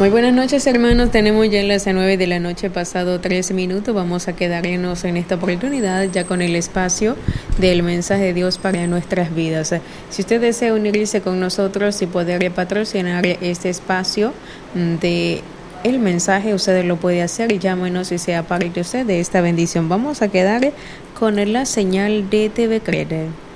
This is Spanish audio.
Muy buenas noches, hermanos. Tenemos ya las 9 de la noche, pasado 13 minutos. Vamos a quedarnos en esta oportunidad ya con el espacio del mensaje de Dios para nuestras vidas. Si usted desea unirse con nosotros y poder patrocinar este espacio de el mensaje, usted lo puede hacer y llámenos y sea parte usted de esta bendición. Vamos a quedar con la señal de TV Crede.